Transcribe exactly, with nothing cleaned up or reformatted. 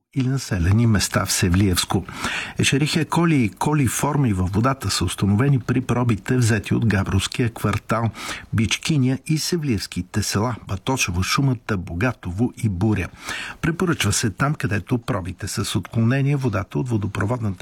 или населени места в Севлиевско. Ешерихия коли и коли форми във водата са установени при пробите, взети от Габровския квартал, Бичкиня и Севлиевските села Батошево, Шумата, Богатово и Буря. Препоръчва се там, където пробите са с отклонение, водата от водопроводната